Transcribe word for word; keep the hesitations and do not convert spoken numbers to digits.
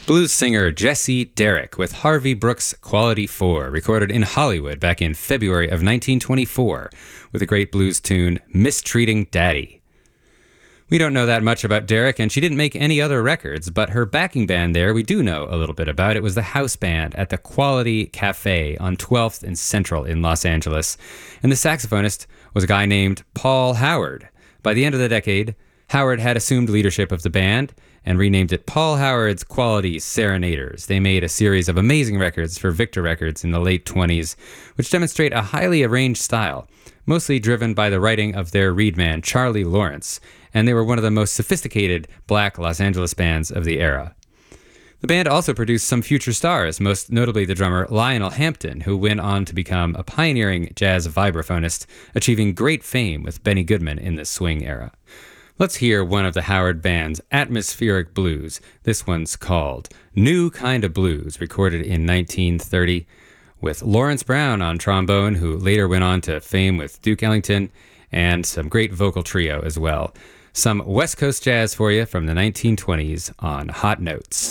Blues singer Jesse Derrick with Harvey Brooks' Quality four, recorded in Hollywood back in February of nineteen twenty-four, with a great blues tune, Mistreating Daddy. We don't know that much about Derrick, and she didn't make any other records, but her backing band there we do know a little bit about. It was the house band at the Quality Cafe on twelfth and Central in Los Angeles, and the saxophonist was a guy named Paul Howard. By the end of the decade, Howard had assumed leadership of the band and renamed it Paul Howard's Quality Serenaders. They made a series of amazing records for Victor Records in the late twenties, which demonstrate a highly arranged style, mostly driven by the writing of their reed man, Charlie Lawrence, and they were one of the most sophisticated black Los Angeles bands of the era. The band also produced some future stars, most notably the drummer Lionel Hampton, who went on to become a pioneering jazz vibraphonist, achieving great fame with Benny Goodman in the swing era. Let's hear one of the Howard Band's atmospheric blues. This one's called New Kind of Blues, recorded in nineteen thirty, with Lawrence Brown on trombone, who later went on to fame with Duke Ellington, and some great vocal trio as well. Some West Coast jazz for you from the nineteen twenties on Hot Notes.